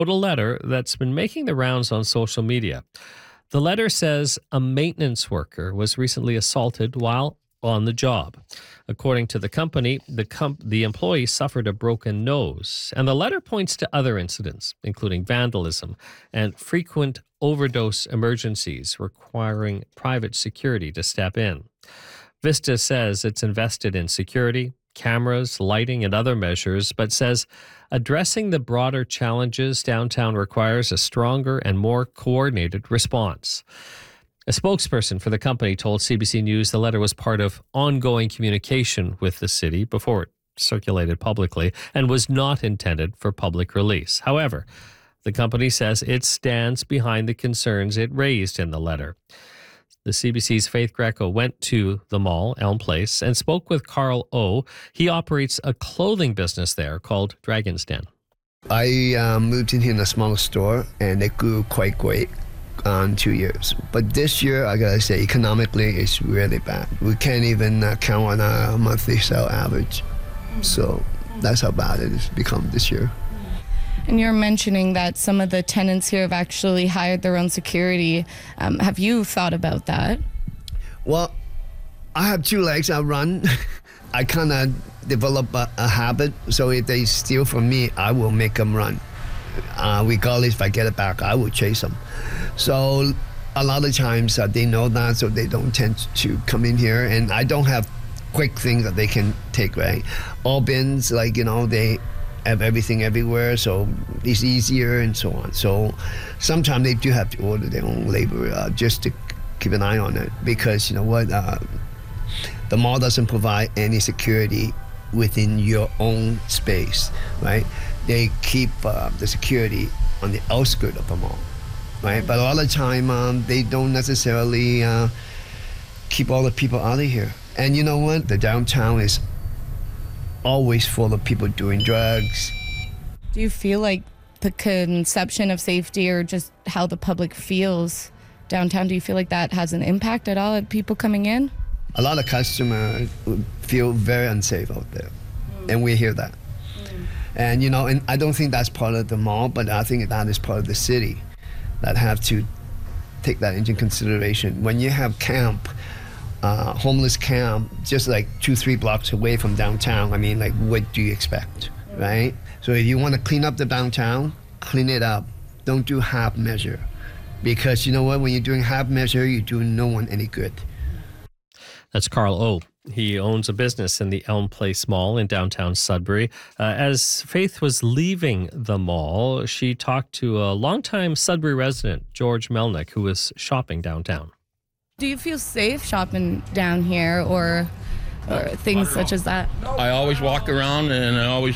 wrote a letter that's been making the rounds on social media. The letter says a maintenance worker was recently assaulted while on the job. According to the company, the employee suffered a broken nose, and the letter points to other incidents, including vandalism and frequent overdose emergencies requiring private security to step in. Vista says it's invested in security, cameras, lighting, and other measures, but says addressing the broader challenges downtown requires a stronger and more coordinated response. A spokesperson for the company told CBC News the letter was part of ongoing communication with the city before it circulated publicly and was not intended for public release. However, the company says it stands behind the concerns it raised in the letter. The CBC's Faith Greco went to the mall, Elm Place, and spoke with Carl O. He operates a clothing business there called Dragon's Den. I moved in here in a smaller store, and it grew quite great on 2 years. But this year, I gotta say, economically, it's really bad. We can't even count on our monthly sale average. So that's how bad it has become this year. And you're mentioning that some of the tenants here have actually hired their own security. Have you thought about that? Well, I have 2 legs. I run. I kind of develop a habit. So if they steal from me, I will make them run. Regardless if I get it back, I will chase them. So a lot of times they know that, so they don't tend to come in here. And I don't have quick things that they can take, right? All bins, they have everything everywhere, so it's easier and so on. So sometimes they do have to order their own labor just to keep an eye on it, because you know what, the mall doesn't provide any security within your own space, right? They keep the security on the outskirts of the mall, right? But a lot of time they don't necessarily keep all the people out of here. And you know what, the downtown is always full of people doing drugs. Do you feel like the conception of safety, or just how the public feels downtown, do you feel like that has an impact at all at people coming in? A lot of customers feel very unsafe out there, and we hear that. And and I don't think that's part of the mall, but I think that is part of the city that have to take that into consideration. When you have camp, homeless camp, just like 2-3 blocks away from downtown, I mean, like, what do you expect, right? So if you want to clean up the downtown, clean it up. Don't do half measure, because you know what? When you're doing half measure, you're doing no one any good. That's Carl O. He owns a business in the Elm Place Mall in downtown Sudbury. As Faith was leaving the mall, she talked to a longtime Sudbury resident, George Melnick, who was shopping downtown. Do you feel safe shopping down here, or things such as that? I always walk around, and I always,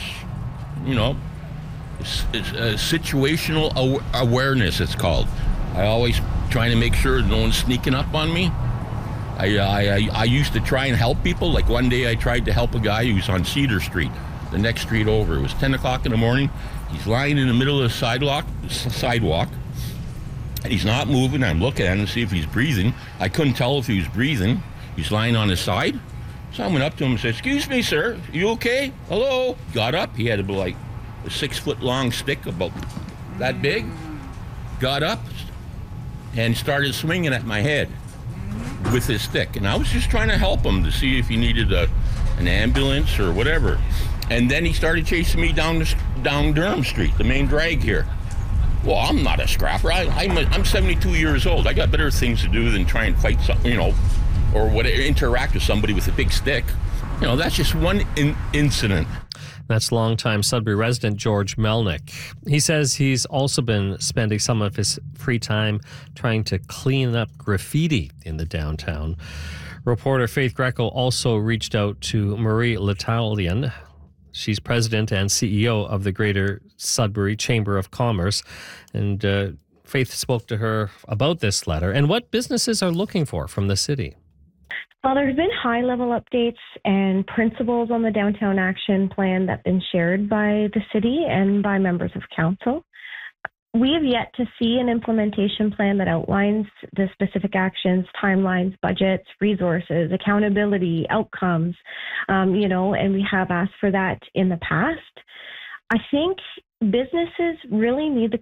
it's situational awareness, it's called. I always trying to make sure no one's sneaking up on me. I used to try and help people. Like one day I tried to help a guy who's on Cedar Street, the next street over. It was 10 o'clock in the morning. He's lying in the middle of the sidewalk. And he's not moving. I'm looking at him to see if he's breathing. I couldn't tell if he was breathing. He's lying on his side. So I went up to him and said, "Excuse me, sir, you okay? Hello?" Got up. He had like a 6-foot-long stick about that big. Got up and started swinging at my head with his stick. And I was just trying to help him to see if he needed an ambulance or whatever. And then he started chasing me down Durham Street, the main drag here. Well, I'm not a scrapper. I'm 72 years old. I got better things to do than try and fight something, or whatever, interact with somebody with a big stick. That's just one incident. That's longtime Sudbury resident George Melnick. He says he's also been spending some of his free time trying to clean up graffiti in the downtown. Reporter Faith Greco also reached out to Marie L'Italien. She's president and CEO of the Greater Sudbury Chamber of Commerce. And Faith spoke to her about this letter and what businesses are looking for from the city. Well, there's been high-level updates and principles on the Downtown Action Plan that have been shared by the city and by members of council. We have yet to see an implementation plan that outlines the specific actions, timelines, budgets, resources, accountability, outcomes, and we have asked for that in the past. I think businesses really need the